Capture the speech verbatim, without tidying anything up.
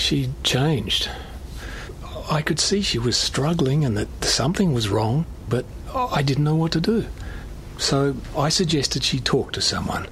She'd changed. I could see she was struggling and that something was wrong, but I didn't know what to do. So I suggested she talk to someone.